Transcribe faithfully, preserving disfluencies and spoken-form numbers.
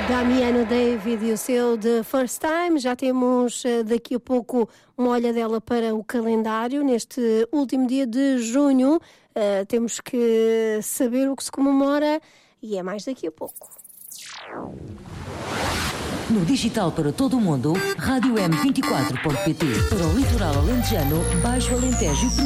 Damiano David e o seu The First Time. Já temos daqui a pouco uma olhadela para o calendário. Neste último dia de junho, uh, temos que saber o que se comemora e é mais daqui a pouco. No digital para todo o mundo, rádio m vinte e quatro ponto pt. Para o litoral alentejano, Baixo Alentejo e